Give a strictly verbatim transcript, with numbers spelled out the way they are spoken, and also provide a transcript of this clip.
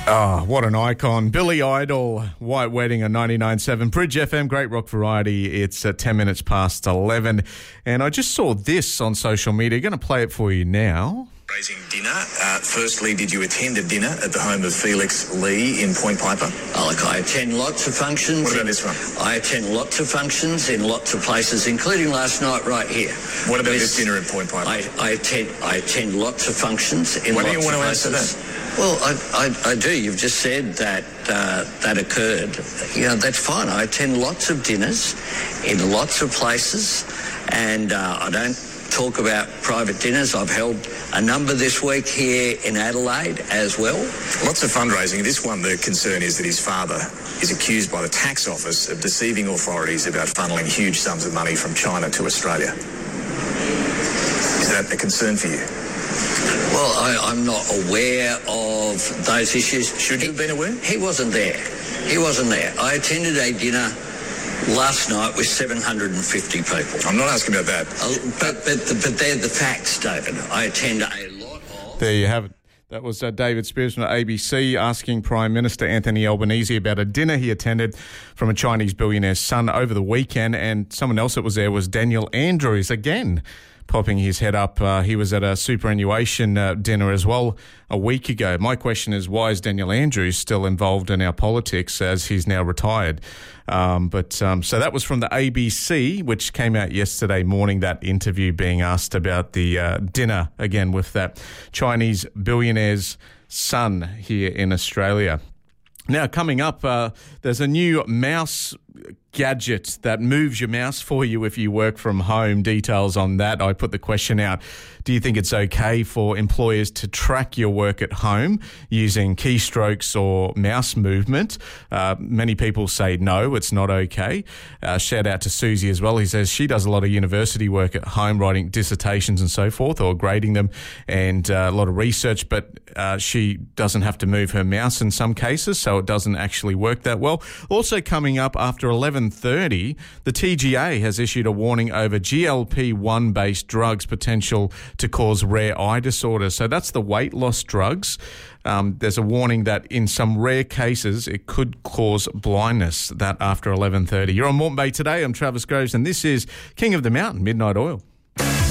Oh, what an icon. Billy Idol, White Wedding on ninety-nine point seven. Bridge F M, great rock variety. It's uh, ten minutes past eleven. And I just saw this on social media. Going to play it for you now. Raising dinner. Uh, firstly, did you attend a dinner at the home of Felix Lee in Point Piper? Oh, look, I attend lots of functions. What about this one? I attend lots of functions in lots of places, including last night right here. What about this, this dinner in Point Piper? I, I attend I attend lots of functions in Why lots do you want of to places. answer that? Well, I, I, I do. You've just said that uh, that occurred. You know, that's fine. I attend lots of dinners in lots of places, and uh, I don't talk about private dinners. I've held a number this week here in Adelaide as well. Lots of fundraising. This one, the concern is that his father is accused by the tax office of deceiving authorities about funneling huge sums of money from China to Australia. Is that a concern for you? Well, I, I'm not aware of those issues. Should you have been aware? He wasn't there. He wasn't there. I attended a dinner last night with seven hundred fifty people. I'm not asking about that. Uh, but, but, but they're the facts, David. I attend a lot of... There you have it. That was uh, David Spears from A B C asking Prime Minister Anthony Albanese about a dinner he attended from a Chinese billionaire's son over the weekend. And someone else that was there was Daniel Andrews, again popping his head up. Uh, he was at a superannuation uh, dinner as well a week ago. My question is, why is Daniel Andrews still involved in our politics as he's now retired? Um, but um, so that was from the A B C, which came out yesterday morning, that interview being asked about the uh, dinner, again, with that Chinese billionaire's son here in Australia. Now, coming up, uh, there's a new mouse gadget that moves your mouse for you if you work from home. Details on that. I put the question out. Do you think it's okay for employers to track your work at home using keystrokes or mouse movement? Uh, many people say no, it's not okay. Uh, shout out to Susie as well. He says she does a lot of university work at home, writing dissertations and so forth, or grading them, and uh, a lot of research, but uh, she doesn't have to move her mouse in some cases, so it doesn't actually work that well. Also coming up after eleven thirty, the T G A has issued a warning over G L P one based drugs' potential to cause rare eye disorders. So that's the weight loss drugs. Um, there's a warning that in some rare cases it could cause blindness. That after eleven thirty. You're on Moreton Bay Today. I'm Travis Groves, and this is King of the Mountain, Midnight Oil.